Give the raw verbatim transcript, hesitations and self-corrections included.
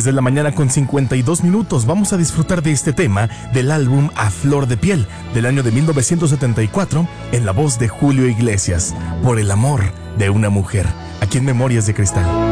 de la mañana con cincuenta y dos minutos. Vamos a disfrutar de este tema del álbum A Flor de Piel del año de mil novecientos setenta y cuatro en la voz de Julio Iglesias, Por el amor de una mujer, aquí en Memorias de Cristal.